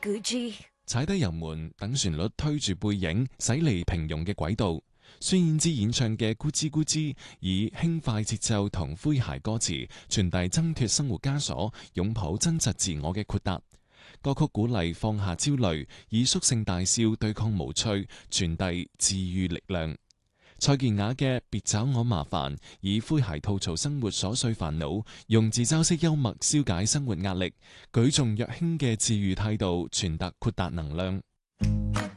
Gucci。 踩低油門，等旋律推住背影駛離平庸嘅軌道。孫燕姿演唱嘅《咕吱咕吱》，以輕快節奏同詼諧歌詞，傳遞掙脫生活枷鎖、擁抱真實自我嘅豁達。歌曲鼓勵放下焦慮，以率性大笑對抗無趣，傳遞治愈力量。蔡健雅嘅《別找我麻煩》，以詼諧吐槽生活瑣碎煩惱，用自嘲式幽默消解生活壓力，舉重若輕嘅治愈態度，傳達豁達能量。